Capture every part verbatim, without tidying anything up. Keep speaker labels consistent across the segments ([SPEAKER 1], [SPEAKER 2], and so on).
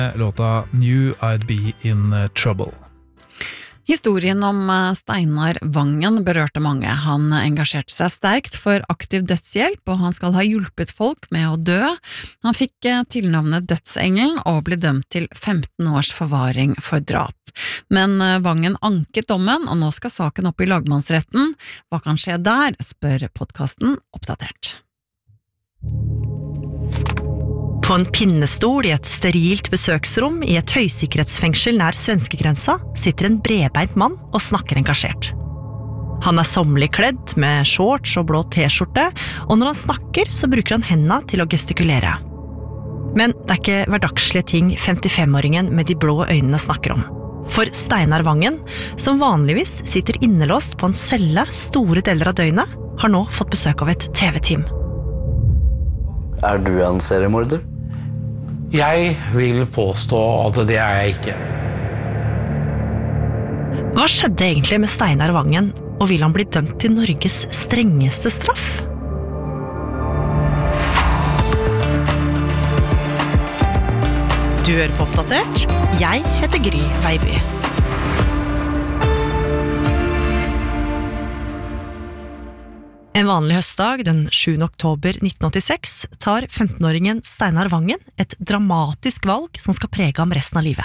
[SPEAKER 1] Låta Knew I'd Be In Trouble.
[SPEAKER 2] Historien om Steinar Vangen berørte mange. Han engasjerte seg sterkt for aktiv dødshjelp, og han skal ha hjulpet folk med å dø. Han fikk tilnavnet Dødsengelen og ble dømt til femten års forvaring for drap. Men Vangen anket dommen, og nå skal saken opp i lagmannsretten. Hva kan skje der, spør podcasten Oppdatert.
[SPEAKER 3] På en pinnestol i et sterilt besøksrom i et høysikkerhetsfengsel nær svenskegrensa sitter en bredbeint mann og snakker engasjert. Han er sommelig kledd med shorts og blå t-skjorte, og når han snakker så bruker han hendene til å gestikulere. Men det er ikke hverdagslige ting femtifem-åringen med de blå øynene snakker om. For Steinar Vangen, som vanligvis sitter innelåst på en celle store deler av døgnet, har nå fått besøk av et T V-team.
[SPEAKER 4] Er du en seriemorder?
[SPEAKER 5] Jeg vil påstå at det er jeg ikke.
[SPEAKER 3] Hva skjedde egentlig med Steinar Vangen, og vil han bli dømt til Norges strengeste straff? Du hører på Oppdatert. Jeg heter Gry Veiby. En vanlig høstdag den sjuende oktober nitten åttiseks tar femtenåringen Steinar Vangen et dramatisk valg som skal prege ham resten av livet.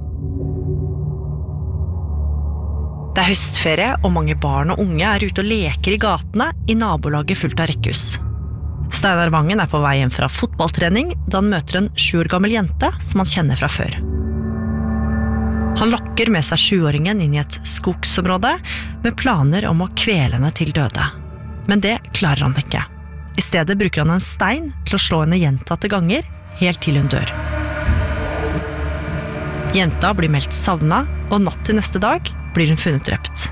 [SPEAKER 3] Det er høstferie, og mange barn og unge er ute og leker i gatene i nabolaget fullt av rekkehus. Steinar Vangen er på vei hjem fra fotballtrening da han møter en sju år gammel jente som han kjenner fra før. Han lokker med seg sjuåringen inn i et skogsområde med planer om å kvele henne til døde. Men det klarer han ikke. I stedet bruker han en stein til å slå henne gjentatte ganger, helt til hun dør. Jenta blir meldt savnet, og natt til neste dag blir hun funnet drept.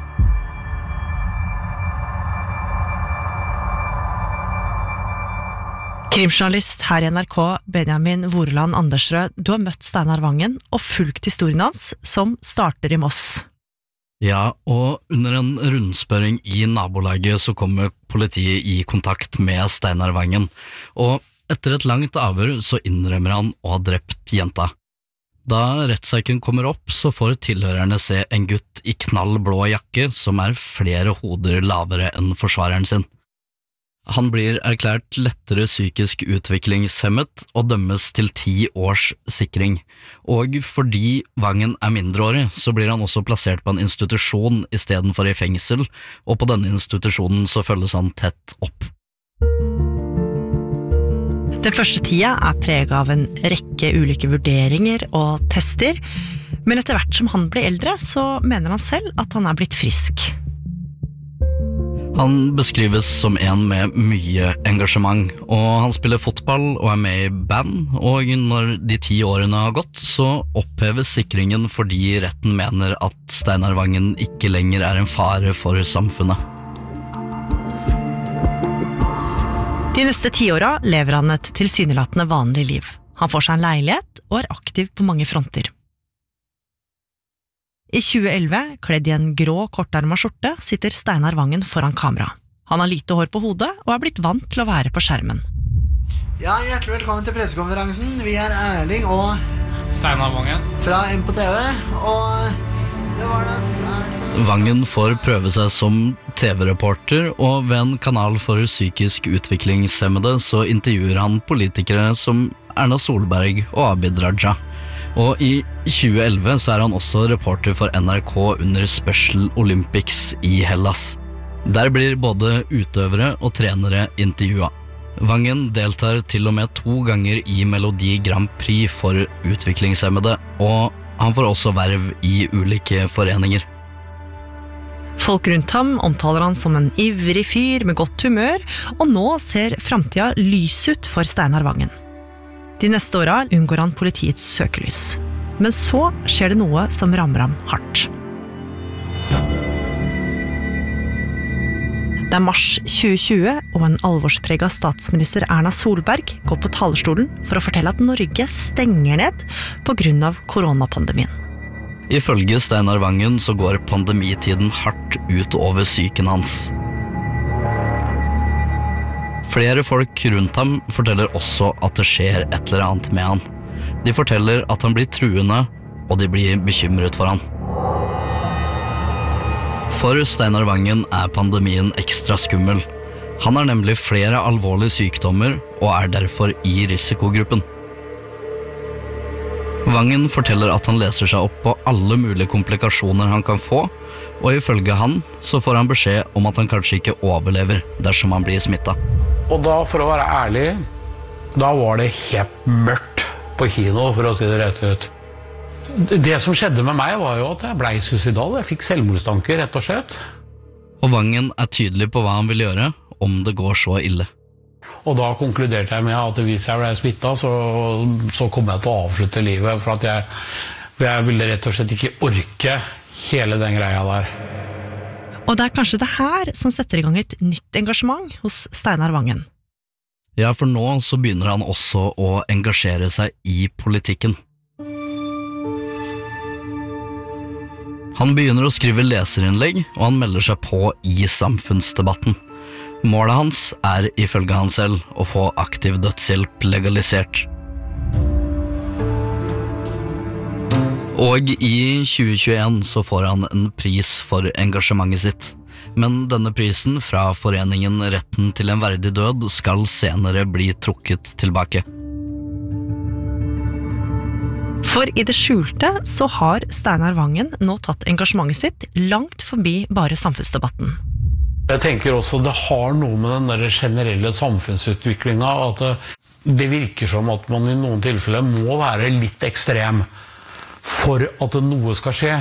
[SPEAKER 3] Krimjournalist her i N R K, Benjamin Vorland Andersrød, du har møtt Steinar Vangen og fulgt historien hans, som starter i Moss.
[SPEAKER 6] Ja, og under en rundspørring i nabolaget så kommer politiet i kontakt med Steinar Vangen, og etter et langt avhør så innrømmer han å ha drept jenta. Da rettssaken kommer opp så får tilhørerne se en gutt i knallblå jakke som er flere hoder lavere enn forsvareren sin. Han blir erklært lettere psykisk utviklingshemmet og dømmes til ti års sikring. Og fordi Vangen er mindreårig, så blir han også plassert på en institusjon i stedet for i fengsel, og på denne institusjonen så følges han tett opp.
[SPEAKER 3] Den første tida er preget av en rekke ulike vurderinger og tester, men etter hvert som han blir eldre, så mener han selv at han er blitt frisk.
[SPEAKER 6] Han beskrives som en med mye engasjement, og han spiller fotball og er med i band, og når de ti årene har gått, så oppheves sikringen fordi retten mener at Steinar Vangen ikke lenger er en fare for samfunnet.
[SPEAKER 3] De neste ti åra lever han et tilsynelatende vanlig liv. Han får seg en leilighet og er aktiv på mange fronter. I tjue elleve, kledd i en grå, kortarmet skjorte, sitter Steinar Vangen foran kamera. Han har lite hår på hodet og er blitt vant til å være på skjermen.
[SPEAKER 7] Ja, hjertelig velkommen til pressekonferansen. Vi er Erling og
[SPEAKER 5] Steinar Vangen
[SPEAKER 7] fra M på T V, og det var det.
[SPEAKER 6] Vangen får prøve seg som T V-reporter, og ved en kanal for psykisk utviklingshemmede så intervjuer han politikere som Erna Solberg og Abid Raja. Og i tjue elleve så er han også reporter for N R K under Special Olympics i Hellas. Der blir både utøvere og trenere intervjuet. Vangen deltar til og med to ganger i Melodi Grand Prix for utviklingshemmede, og han får også verv i ulike foreninger.
[SPEAKER 3] Folk rundt ham omtaler han som en ivrig fyr med godt humør, og nå ser fremtiden lys ut for Steinar Vangen. De neste åra unngår han politiets søkelys. Men så skjer det noe som rammer ham hardt. Det er mars tjue tjue, og en alvorspreget statsminister Erna Solberg går på talerstolen for å fortelle at Norge stenger ned på grunn av koronapandemien.
[SPEAKER 6] Ifølge Steinar Vangen så går pandemitiden hardt ut over psyken hans. Flere folk rundt ham forteller også at det skjer et eller annet med han. De forteller at han blir truende, og de blir bekymret for han. For Steinar Vangen er pandemien ekstra skummel. Han har nemlig flere alvorlige sykdommer og er derfor i risikogruppen. Vangen forteller at han leser seg opp på alle mulige komplikasjoner han kan få, og ifølge han så får han beskjed om at han kanskje ikke overlever dersom han blir smittet.
[SPEAKER 5] Og da, for å være ærlig, da var det helt mørkt på kino, for å si det rett ut. Det som skjedde med meg var jo at jeg ble suicidal. Jeg fikk selvmordstanker, rett og slett.
[SPEAKER 6] Og Vangen er tydelig på hva han vil gjøre om det går så ille.
[SPEAKER 5] Og da konkluderte jeg med at hvis jeg ble smittet, så, så kom jeg til å avslutte livet, for at jeg, for jeg ville rett og slett ikke orke hele den greia der.
[SPEAKER 3] Og det er kanskje det her som setter i gang et nytt engasjement hos Steinar Vangen.
[SPEAKER 6] Ja, for nå så begynner han også å engasjere seg i politikken. Han begynner å skrive leserinnlegg, og han melder seg på i samfunnsdebatten. Målet hans er, ifølge han selv, å få aktiv dødshjelp legalisert. Og i tjue tjueen så får han en pris for engasjementet sitt. Men denne prisen fra foreningen Retten til en verdig død skal senere bli trukket tilbake.
[SPEAKER 3] For i det skjulte så har Steinar Vangen nå tatt engasjementet sitt langt forbi bare samfunnsdebatten.
[SPEAKER 5] Jeg tenker også det har noe med den der generelle samfunnsutviklingen, at det, det virker som at man i noen tilfeller må være litt ekstrem for at noe skal skje.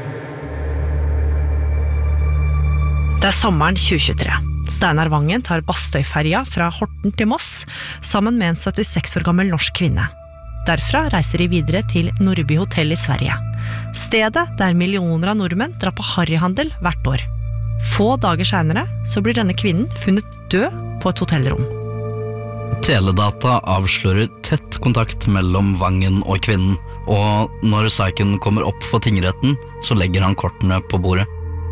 [SPEAKER 3] Det er sommeren tjue tjuetre. Steinar Vangen tar Bastøyferja fra Horten til Moss sammen med en syttiseks år gammel norsk kvinne. Derfra reiser de videre til Nordby Hotell i Sverige. Stedet der millioner av nordmenn drar på harryhandel hvert år. Få dager senere så blir denne kvinnen funnet død på et hotellrom.
[SPEAKER 6] Teledata avslører tett kontakt mellom Vangen og kvinnen, og når saken kommer opp for tingretten, så legger han kortene på bordet.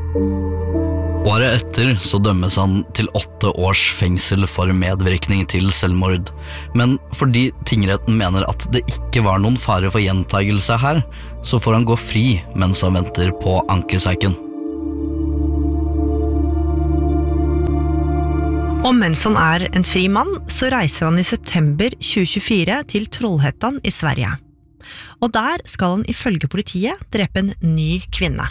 [SPEAKER 6] Året etter så dømmes han til åtte års fengsel for medvirkning til selvmord, men fordi tingretten mener at det ikke var noen fare for gjentagelse her, så får han gå fri mens han venter på ankesaken.
[SPEAKER 3] Og mens han er en fri mann, så reiser han i september tjue tjuefire til Trollhättan i Sverige. Og der skal han ifølge politiet drepe en ny kvinne.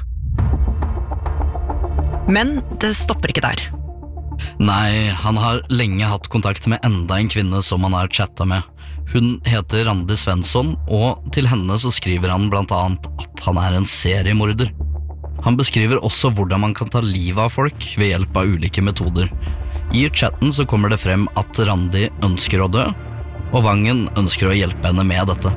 [SPEAKER 3] Men det stopper ikke der.
[SPEAKER 6] Nei, han har lenge hatt kontakt med enda en kvinne som han har chattet med. Hun heter Randi Svensson, og til henne så skriver han blant annet at han er en seriemorder. Han beskriver også hvordan man kan ta livet av folk ved hjelp av ulike metoder. I chatten så kommer det frem at Randi ønsker å dø, og Vangen ønsker å hjelpe henne med dette.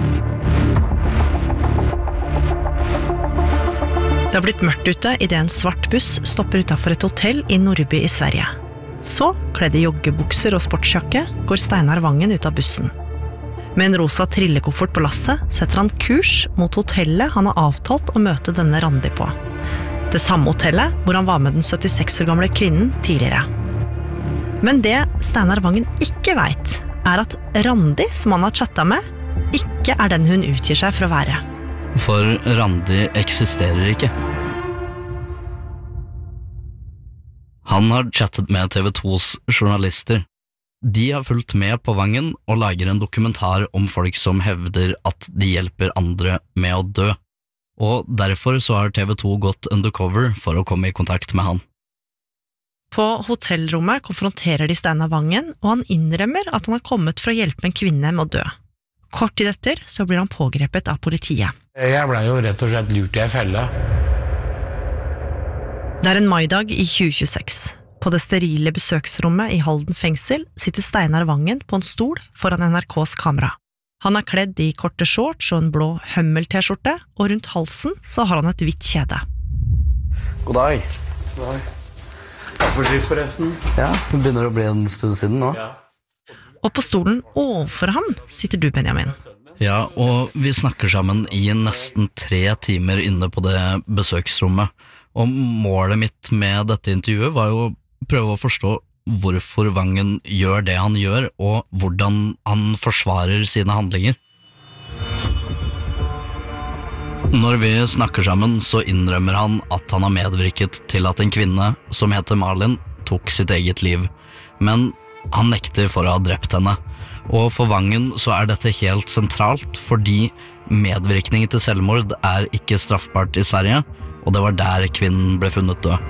[SPEAKER 3] Det har blitt mørkt ute i det en svart buss stopper utenfor et hotell i Nordby i Sverige. Så, kledd i joggebukser og sportsjakke, går Steinar Vangen ut av bussen. Med en rosa trillekoffert på lasset setter han kurs mot hotellet han har avtalt å møte denne Randi på. Det samme hotellet hvor han var med den syttiseks år gamle kvinnen tidligere. Men det Steinar Vangen ikke vet, er at Randi, som han har chattet med, ikke er den hun utgir seg for å være.
[SPEAKER 6] For Randi eksisterer ikke. Han har chattet med T V tos journalister. De har fulgt med på Vangen og lager en dokumentar om folk som hevder at de hjelper andre med å dø. Og derfor så har T V to gått undercover for å komme i kontakt med han.
[SPEAKER 3] På hotellrommet konfronterer de Steinar Vangen, og han innrømmer at han har kommet for å hjelpe en kvinne med å dø. Kort tid etter så blir han pågrepet av politiet.
[SPEAKER 5] Jeg ble jo rett og slett lurt i en felle.
[SPEAKER 3] Det er en maidag i tjue tjueseks. På det sterile besøksrommet i Halden fengsel sitter Steinar Vangen på en stol foran N R K's kamera. Han er kledd i korte shorts og en blå Hummel-t-skjorte, og rundt halsen så har han et hvitt kjede.
[SPEAKER 4] God dag.
[SPEAKER 5] God dag. Takk for sist forresten.
[SPEAKER 4] Ja, det begynner å bli en stund siden nå.
[SPEAKER 5] Ja.
[SPEAKER 3] Og på stolen overfor ham sitter du, Benjamin.
[SPEAKER 6] Ja, og vi snakker sammen i nesten tre timer inne på det besøksrommet. Og målet mitt med dette intervjuet var jo å prøve å forstå hvorfor Vangen gjør det han gjør, og hvordan han forsvarer sine handlinger. Når vi snakker sammen, så innrømmer han at han har medvirket til at en kvinne, som heter Malin, tok sitt eget liv. Men han nekter for å ha drept henne. Og for Vangen så er dette helt sentralt, fordi medvirkning til selvmord er ikke straffbart i Sverige, og det var der kvinnen ble funnet død.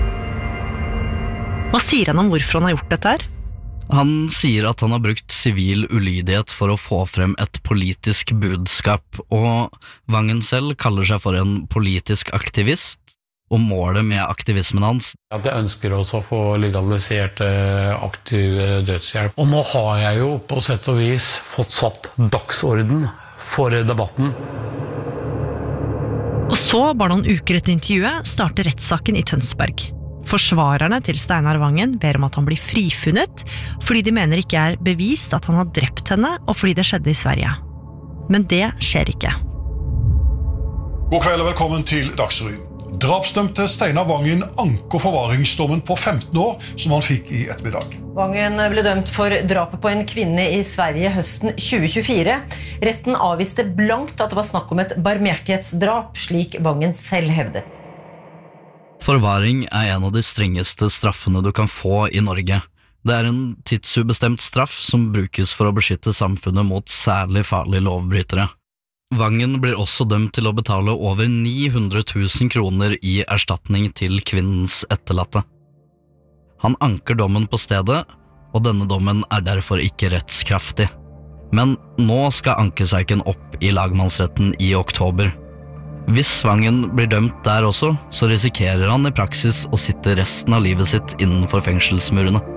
[SPEAKER 3] Hva sier han om hvorfor han har gjort dette her?
[SPEAKER 6] Han sier at han har brukt sivil ulydighet for å få frem et politisk budskap, og Vangen selv kaller seg for en politisk aktivist, og målet med aktivismen hans
[SPEAKER 5] At jeg ønsker også å få legalisert aktiv dødshjelp. Og nå har jeg jo på sett og vis fått satt dagsorden for debatten.
[SPEAKER 3] Og så, bare noen uker etter intervjuet, starter rettssaken i Tønsberg. Forsvarerne til Steinar Vangen ber om at han blir frifunnet, fordi de mener ikke er bevist at han har drept henne, og fordi det skjedde i Sverige. Men det skjer ikke.
[SPEAKER 8] God kveld og velkommen til Dagsrevyen. Drapsdømte Steinar Vangen anker forvaringsdommen på femten år som han fikk i ettermiddag.
[SPEAKER 9] Vangen ble dømt for drapet på en kvinne i Sverige høsten tjue tjuefire. Retten avviste blankt at det var snakk om et barmhjertighetsdrap, slik Vangen selv hevdet.
[SPEAKER 6] Forvaring er en av de strengeste straffene du kan få i Norge. Det er en tidsubestemt straff som brukes for å beskytte samfunnet mot særlig farlige lovbrytere. Vangen blir også dømt til å betale over ni hundre tusen kroner i erstatning til kvinnens etterlatte. Han anker dommen på stedet, og denne dommen er derfor ikke rettskraftig. Men nå skal ankeseiken opp i lagmannsretten i oktober. Hvis Vangen blir dømt der også, så risikerer han i praksis å sitte resten av livet sitt innenfor fengselsmurene.